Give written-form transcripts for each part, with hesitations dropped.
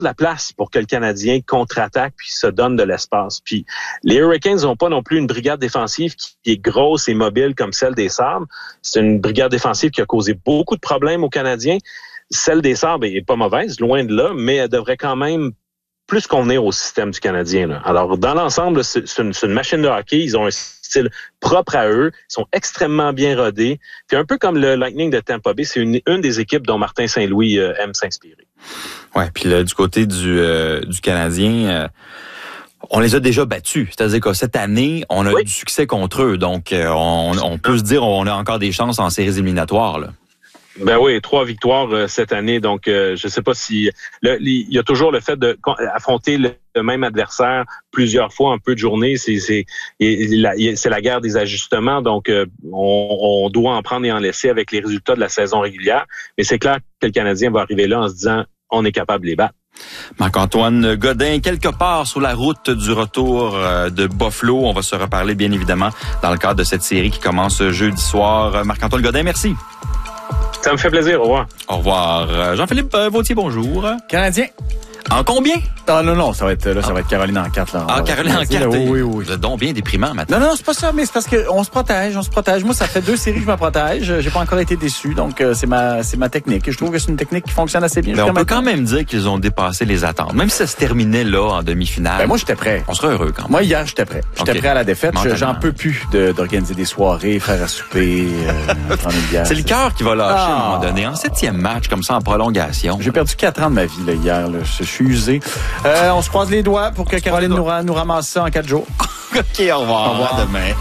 la place pour que le Canadien contre-attaque puis se donne de l'espace. Puis les Hurricanes n'ont pas non plus une brigade défensive qui est grosse et mobile comme celle des Sabres. C'est une brigade défensive qui a causé beaucoup de problèmes aux Canadiens. Celle des Sabres est pas mauvaise, loin de là, mais elle devrait quand même plus convenir au système du Canadien, là. Alors, dans l'ensemble, c'est une machine de hockey. Ils ont un style propre à eux. Ils sont extrêmement bien rodés. Puis un peu comme le Lightning de Tampa Bay, c'est une des équipes dont Martin Saint-Louis aime s'inspirer. Ouais, puis là, du côté du Canadien, on les a déjà battus. C'est-à-dire que cette année, on a eu du succès contre eux. Donc, on peut se dire on a encore des chances en séries éliminatoires, là. Ben oui, 3 victoires cette année. Donc, je sais pas si il y a toujours le fait de affronter le même adversaire plusieurs fois en peu de journées. C'est la guerre des ajustements. Donc, on doit en prendre et en laisser avec les résultats de la saison régulière. Mais c'est clair que le Canadien va arriver là en se disant on est capable de les battre. Marc-Antoine Godin, quelque part sur la route du retour de Buffalo. On va se reparler bien évidemment dans le cadre de cette série qui commence jeudi soir. Marc-Antoine Godin, merci. Ça me fait plaisir. Au revoir. Au revoir. Jean-Philippe Vautier, bonjour. Canadien. En combien? Ah non, ça va être Caroline en 4. Là. Ah, Caroline en 4. Oui. Vous êtes donc bien déprimant maintenant. Non, c'est pas ça, mais c'est parce qu'on se protège. Moi, ça fait 2 séries que je me protège. J'ai pas encore été déçu, donc c'est ma technique. Je trouve que c'est une technique qui fonctionne assez bien. Mais on peut quand même dire qu'ils ont dépassé les attentes. Même si ça se terminait là, en demi-finale. Ben moi, j'étais prêt. On serait heureux quand même. Moi, hier, j'étais prêt. J'étais prêt à la défaite. J'en peux plus d'organiser des soirées, faire à souper, prendre une bière. C'est le cœur qui va lâcher à un moment donné. En 7e match, comme ça, en prolongation. J'ai perdu 4 ans de ma vie là, hier. Là. Je suis usé. On se croise les doigts pour que Caroline nous ramasse ça en 4 jours. OK, au revoir. Au revoir. À demain.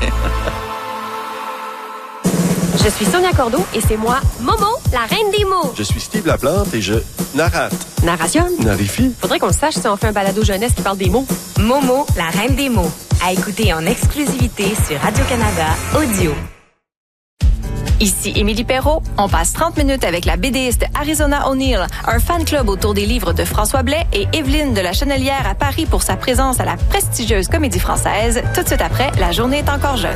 Je suis Sonia Cordeau et c'est moi, Momo, la reine des mots. Je suis Steve Laplante et je narrate. Narration. Narifie. Faudrait qu'on le sache si on fait un balado jeunesse qui parle des mots. Momo, la reine des mots. À écouter en exclusivité sur Radio-Canada Audio. Ici Émilie Perrault. On passe 30 minutes avec la BDiste Arizona O'Neill, un fan club autour des livres de François Blais et Evelyne de la Chenelière à Paris pour sa présence à la prestigieuse Comédie Française. Tout de suite après, La journée est encore jeune.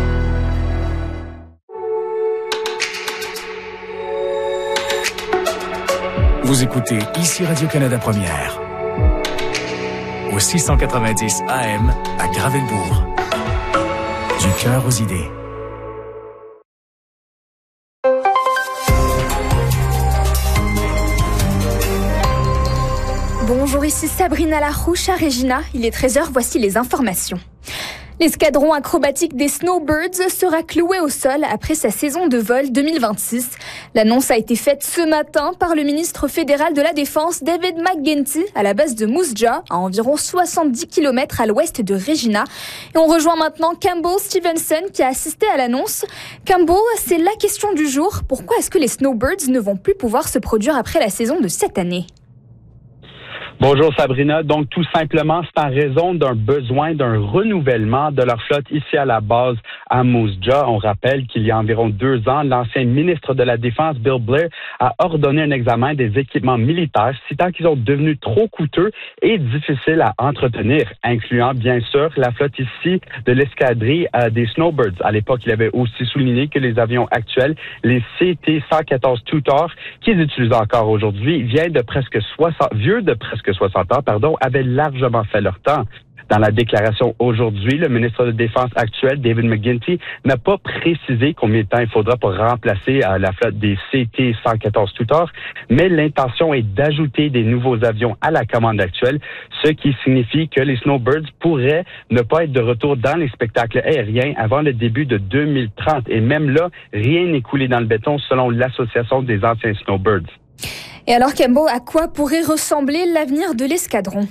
Vous écoutez ici Radio-Canada Première. Au 690 AM à Gravelbourg. Du cœur aux idées. Bonjour, ici Sabrina Larouche à Regina. Il est 13h, voici les informations. L'escadron acrobatique des Snowbirds sera cloué au sol après sa saison de vol 2026. L'annonce a été faite ce matin par le ministre fédéral de la Défense David McGuinty à la base de Moose Jaw, à environ 70 km à l'ouest de Regina. Et on rejoint maintenant Campbell Stevenson qui a assisté à l'annonce. Campbell, c'est la question du jour. Pourquoi est-ce que les Snowbirds ne vont plus pouvoir se produire après la saison de cette année? Bonjour Sabrina. Donc tout simplement, c'est en raison d'un besoin d'un renouvellement de leur flotte ici à la base à Moose Jaw. On rappelle qu'il y a environ 2 ans, l'ancien ministre de la Défense, Bill Blair, a ordonné un examen des équipements militaires, citant qu'ils sont devenus trop coûteux et difficiles à entretenir, incluant bien sûr la flotte ici de l'escadrille des Snowbirds. À l'époque, il avait aussi souligné que les avions actuels, les CT-114 Tutor, qu'ils utilisent encore aujourd'hui, vieux de presque 60 ans, avaient largement fait leur temps. Dans la déclaration aujourd'hui, le ministre de la Défense actuel, David McGuinty, n'a pas précisé combien de temps il faudra pour remplacer la flotte des CT-114 Tutor, mais l'intention est d'ajouter des nouveaux avions à la commande actuelle, ce qui signifie que les Snowbirds pourraient ne pas être de retour dans les spectacles aériens avant le début de 2030. Et même là, rien n'est coulé dans le béton selon l'Association des anciens Snowbirds. Et alors, Campbell, à quoi pourrait ressembler l'avenir de l'escadron?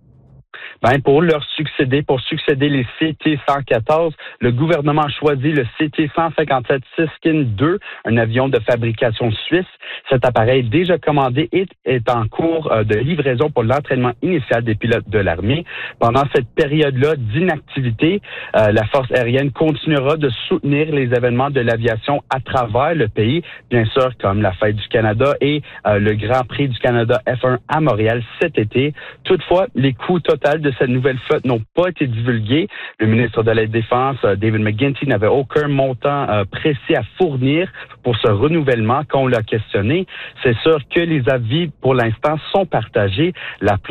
Pour succéder les CT-114, le gouvernement a choisi le CT-157 Siskin II, un avion de fabrication suisse. Cet appareil déjà commandé est en cours de livraison pour l'entraînement initial des pilotes de l'armée. Pendant cette période-là d'inactivité, la force aérienne continuera de soutenir les événements de l'aviation à travers le pays, bien sûr comme la Fête du Canada et le Grand Prix du Canada F1 à Montréal cet été. Toutefois, les coûts totaux de de cette nouvelle flotte n'ont pas été divulgués. Le ministre de la Défense, David McGuinty, n'avait aucun montant précis à fournir pour ce renouvellement. Quand on l'a questionné, c'est sûr que les avis, pour l'instant, sont partagés. La